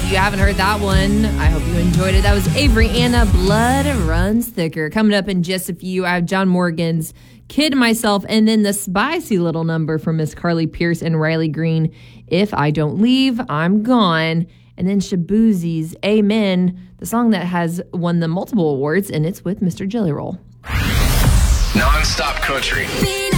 you haven't heard that one, I hope you enjoyed it. That was Avery Anna, Blood Runs Thicker. Coming up in just a few, I have John Morgan's Kid Myself, and then the spicy little number from Miss Carly Pierce and Riley Green, If I Don't Leave, I'm Gone. And then Shabuzi's Amen, the song that has won the multiple awards, and it's with Mr. Jelly Roll. Non-stop country.